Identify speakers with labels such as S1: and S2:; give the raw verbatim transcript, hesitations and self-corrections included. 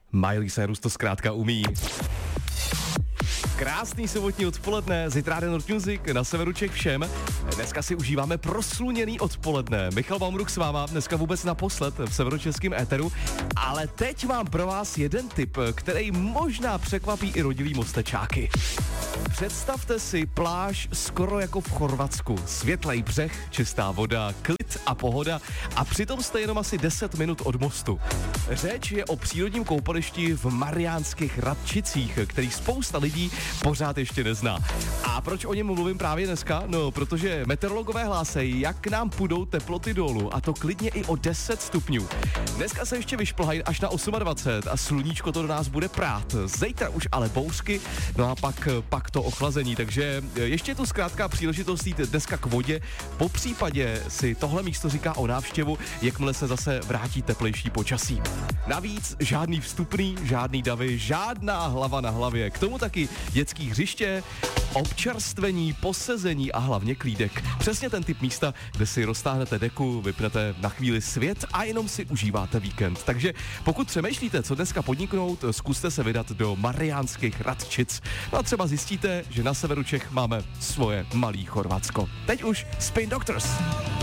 S1: Miley Cyrus to zkrátka umí. Krásný sobotní odpoledne, zítra North Music na severu Čech všem. Dneska si užíváme prosluněný odpoledne. Michal Baumruch s váma, dneska vůbec naposled v severočeském éteru, ale teď mám pro vás jeden tip, který možná překvapí i rodilý mostečáky. Představte si pláž skoro jako v Chorvatsku. Světlej břeh, čistá voda, klid a pohoda a přitom jste jenom asi deset minut od mostu. Řeč je o přírodním koupališti v Mariánských Radčicích, který spousta lidí pořád ještě nezná. A proč o něm mluvím právě dneska? No, protože meteorologové hlásejí, jak nám půjdou teploty dolů, a to klidně i o deset stupňů. Dneska se ještě vyšplhají až na dvacet osm a sluníčko to do nás bude prát. Zítra už ale bouřky, no a pak, pak to ochlazení, takže ještě je tu zkrátka příležitost jít dneska k vodě. Po případě si tohle místo říká o návštěvu, jakmile se zase vrátí teplejší počasí. Navíc žádný vstupný, žádný davy, žádná hlava na hlavě. K tomu taky dětský hřiště, občerstvení, posezení a hlavně klídek. Přesně ten typ místa, kde si roztáhnete deku, vypnete na chvíli svět a jenom si užíváte víkend. Takže pokud přemýšlíte, co dneska podniknout, zkuste se vydat do Mariánských Radčic. No a třeba zjistíte, že na severu Čech máme svoje malý Chorvatsko. Teď už Spin Doctors.